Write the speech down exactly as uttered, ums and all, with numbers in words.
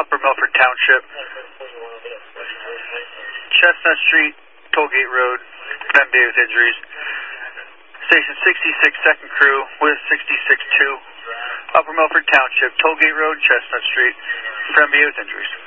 Upper Milford Township, Chestnut Street, Tollgate Road, Grenby with injuries. Station sixty-six, second crew with sixty-six two, Upper Milford Township, Tollgate Road, Chestnut Street, Grenby with injuries.